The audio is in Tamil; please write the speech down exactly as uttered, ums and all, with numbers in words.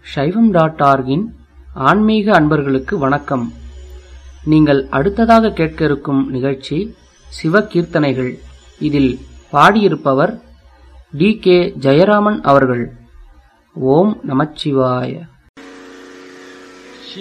சைவம் டாட் ஆர்கின் ஆன்மீக அன்பர்களுக்கு வணக்கம். நீங்கள் அடுத்ததாக கேட்க இருக்கும் நிகழ்ச்சி சிவகீர்த்தனைகள். இதில் பாடியிருப்பவர் டி கே ஜெயராமன் அவர்கள். ஓம் நமச்சிவாய.